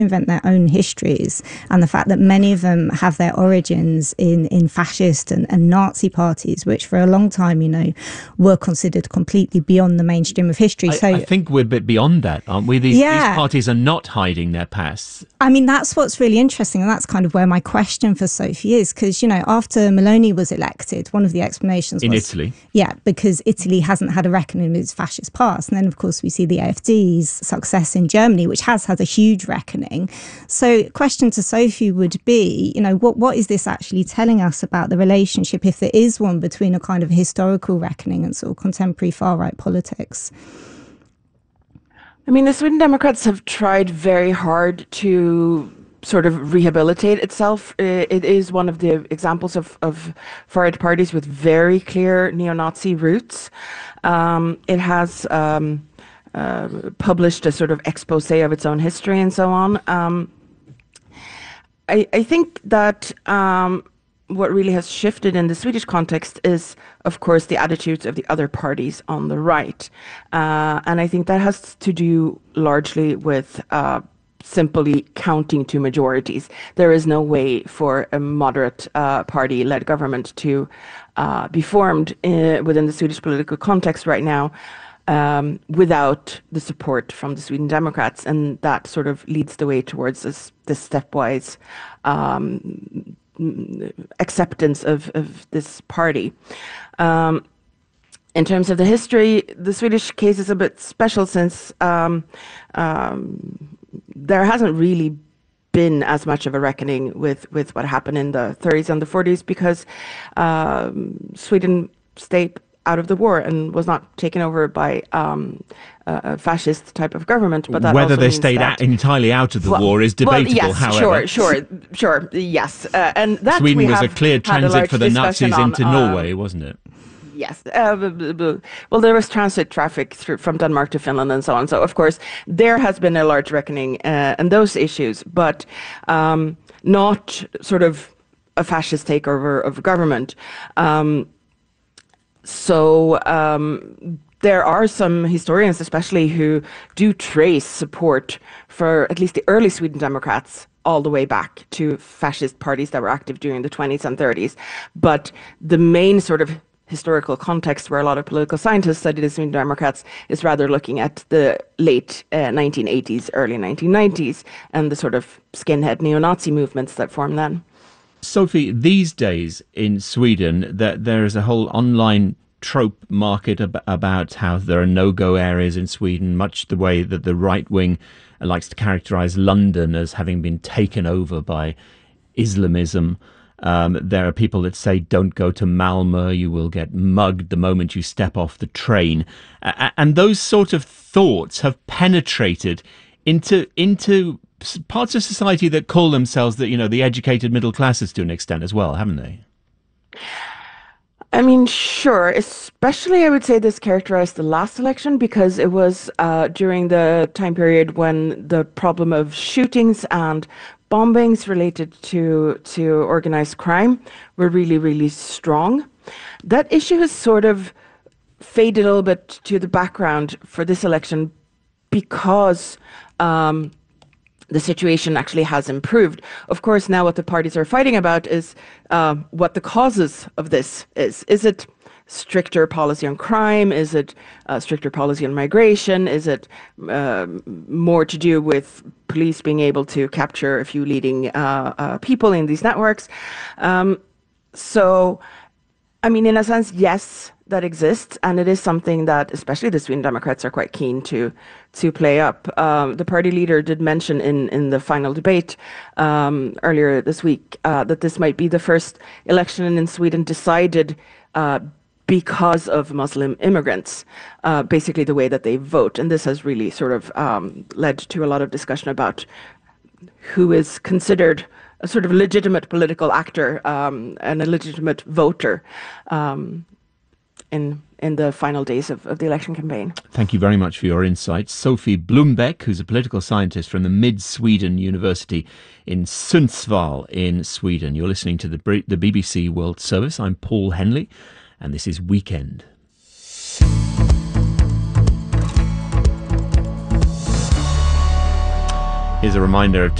invent their own histories, and the fact that many of them have their origins in fascist and Nazi parties, which for a long time, were considered completely beyond the mainstream of history. I think we're a bit beyond that, aren't we? These parties are not hiding their pasts. I mean, that's what's really interesting, and that's kind of where my question for Sophie is, because, after Meloni was elected, one of the explanations was... In Italy? Yeah, because Italy hasn't had a reckoning with its fascist past. And then, of course, we see the AfD's success in Germany, which has had a huge reckoning. So question to Sophie would be, what is this actually telling us about the relationship, if there is one, between a kind of historical reckoning and sort of contemporary far-right politics? I mean, the Sweden Democrats have tried very hard to sort of rehabilitate itself. It is one of the examples of far-right parties with very clear neo-Nazi roots. It has published a sort of expose of its own history and so on. I think that what really has shifted in the Swedish context is, of course, the attitudes of the other parties on the right. And I think that has to do largely with simply counting to majorities. There is no way for a moderate party-led government to be formed within the Swedish political context right now without the support from the Sweden Democrats. And that sort of leads the way towards this stepwise acceptance of this party. In terms of the history, the Swedish case is a bit special since there hasn't really been as much of a reckoning with what happened in the 30s and the 40s, because Sweden stayed out of the war and was not taken over by a fascist type of government. But that whether also they means stayed entirely out of the war is debatable. Yes, however, sure, yes, and that Sweden was a have clear had transit for the Nazis on, into Norway, wasn't it? Yes. Well, there was transit traffic from Denmark to Finland and so on. So, of course, there has been a large reckoning in those issues, but not sort of a fascist takeover of government. There are some historians, especially, who do trace support for at least the early Sweden Democrats all the way back to fascist parties that were active during the 20s and 30s. But the main sort of historical context where a lot of political scientists study the Sweden Democrats is rather looking at the late 1980s, early 1990s, and the sort of skinhead neo-Nazi movements that formed then. Sophie, these days in Sweden, there is a whole online trope market about how there are no-go areas in Sweden, much the way that the right wing likes to characterize London as having been taken over by Islamism. There are people that say, don't go to Malmö, you will get mugged the moment you step off the train. And those sort of thoughts have penetrated into parts of society that call themselves the educated middle classes to an extent as well, haven't they? I mean, sure. Especially, I would say this characterized the last election, because it was during the time period when the problem of shootings and bombings related to organized crime were really, really strong. That issue has sort of faded a little bit to the background for this election because the situation actually has improved. Of course, now what the parties are fighting about is what the causes of this is. Is it stricter policy on crime? Is it stricter policy on migration? Is it more to do with police being able to capture a few leading people in these networks? So, I mean, in a sense, yes, that exists, and it is something that especially the Sweden Democrats are quite keen to play up. The party leader did mention in the final debate earlier this week that this might be the first election in Sweden decided because of Muslim immigrants, basically the way that they vote. And this has really sort of led to a lot of discussion about who is considered a sort of legitimate political actor and a legitimate voter in the final days of the election campaign. Thank you very much for your insights. Sophie Blombeck, who's a political scientist from the Mid-Sweden University in Sundsvall in Sweden. You're listening to the BBC World Service. I'm Paul Henley, and this is Weekend. Here's a reminder of